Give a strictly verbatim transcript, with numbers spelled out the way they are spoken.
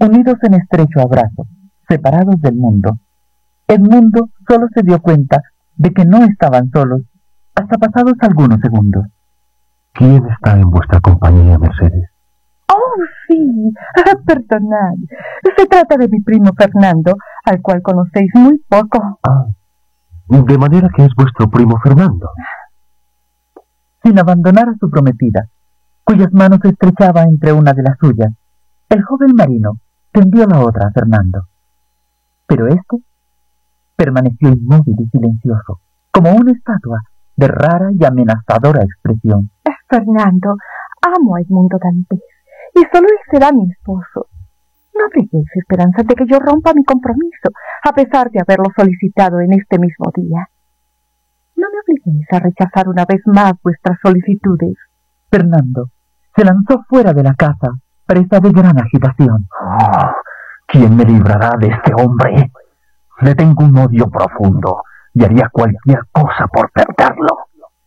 Unidos en estrecho abrazo, separados del mundo, Edmundo solo se dio cuenta de que no estaban solos hasta pasados algunos segundos. ¿Quién está en vuestra compañía, Mercedes? Oh, sí, perdonad. Se trata de mi primo Fernando, al cual conocéis muy poco. Ah, de manera que es vuestro primo Fernando. Sin abandonar a su prometida, cuyas manos estrechaba entre una de las suyas, el joven marino tendió la otra a Fernando. Pero éste permaneció inmóvil y silencioso, como una estatua de rara y amenazadora expresión. Fernando, amo a Edmundo Dantes, y solo él será mi esposo. No deis esperanzas de que yo rompa mi compromiso, a pesar de haberlo solicitado en este mismo día. No me obliguéis a rechazar una vez más vuestras solicitudes. Fernando se lanzó fuera de la casa, presa de gran agitación. Oh, ¿quién me librará de este hombre? Le tengo un odio profundo y haría cualquier cosa por perderlo.